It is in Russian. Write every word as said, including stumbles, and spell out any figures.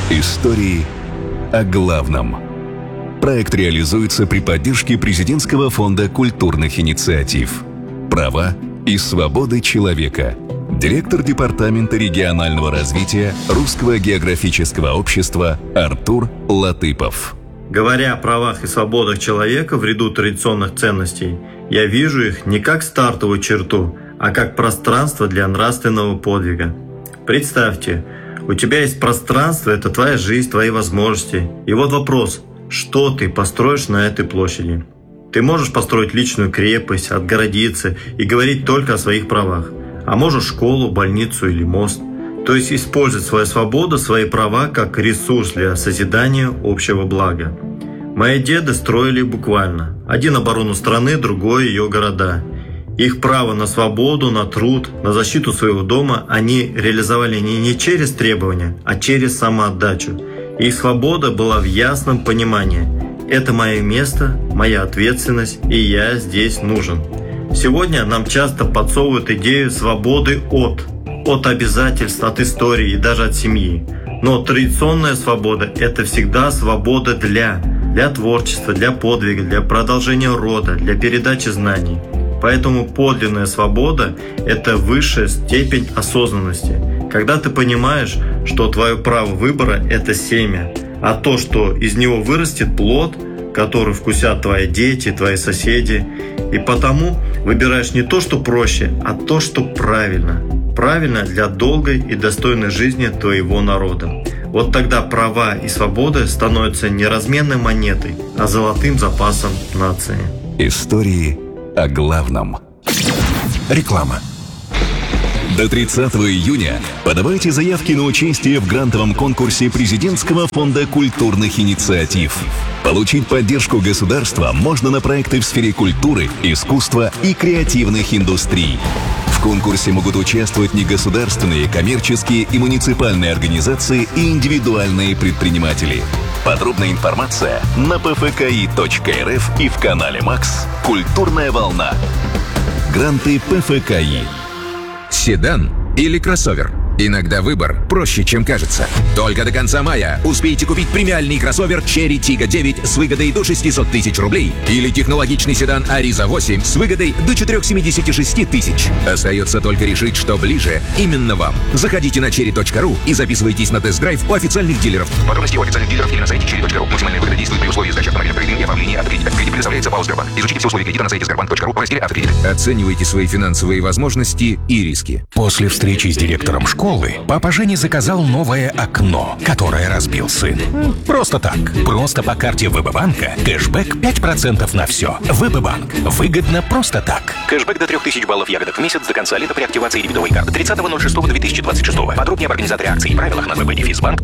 Истории о главном. Проект реализуется при поддержке Президентского фонда культурных инициатив. Права и свободы человека. Директор Департамента регионального развития Русского географического общества Артур Латыпов. Говоря о правах и свободах человека в ряду традиционных ценностей, я вижу их не как стартовую черту, а как пространство для нравственного подвига. Представьте, у тебя есть пространство, это твоя жизнь, твои возможности. И вот вопрос, что ты построишь на этой площади? Ты можешь построить личную крепость, отгородиться и говорить только о своих правах. А можешь школу, больницу или мост. То есть использовать свою свободу, свои права как ресурс для созидания общего блага. Мои деды строили буквально. Один оборону страны, другой ее города. Их право на свободу, на труд, на защиту своего дома они реализовали не, не через требования, а через самоотдачу. Их свобода была в ясном понимании. Это мое место, моя ответственность, и я здесь нужен. Сегодня нам часто подсовывают идею свободы от, от обязательств, от истории и даже от семьи. Но традиционная свобода – это всегда свобода для, для творчества, для подвига, для продолжения рода, для передачи знаний. Поэтому подлинная свобода – это высшая степень осознанности. Когда ты понимаешь, что твое право выбора – это семя, а то, что из него вырастет плод, который вкусят твои дети, твои соседи. И потому выбираешь не то, что проще, а то, что правильно. Правильно для долгой и достойной жизни твоего народа. Вот тогда права и свобода становятся не разменной монетой, а золотым запасом нации. Истории о главном. Реклама. До тридцатого июня подавайте заявки на участие в грантовом конкурсе Президентского фонда культурных инициатив. Получить поддержку государства можно на проекты в сфере культуры, искусства и креативных индустрий. В конкурсе могут участвовать негосударственные, коммерческие и муниципальные организации и индивидуальные предприниматели. Подробная информация на пэ эф ка и точка эр эф и в канале Макс «Культурная волна». Гранты пэ эф ка и. Седан или кроссовер? Иногда выбор проще, чем кажется. Только до конца мая успейте купить премиальный кроссовер Cherry Tiggo девять с выгодой до шестьсот тысяч рублей или технологичный седан Ariza восемь с выгодой до четыреста семьдесят шесть тысяч. Остается только решить, что ближе именно вам. Заходите на черри точка ру и записывайтесь на тест-драйв у официальных дилеров. Подробности у официальных дилеров или на сайте черри точка ру. Максимальная выгода действует при условии сдачи автомобиля в кредит и оформления автокредита. Кредит предоставляется ПАО «Сбербанк». Изучите все условия кредита на сайте сбербанк точка ру в разделе «Автокредит». Оценивайте свои финансовые возможности и риски. После встречи с директором школы папа Женя заказал новое окно, которое разбил сын. Просто так. Просто по карте ВБ-банка кэшбэк пять процентов на все. ВБ-банк. Выгодно просто так. Кэшбэк до трех тысяч баллов ягодок в месяц до конца лета при активации дебетовой карты тридцатого ноль шестого две тысячи двадцать шестого. Подробнее об организаторе акций и правилах на вэ бэ дефис банк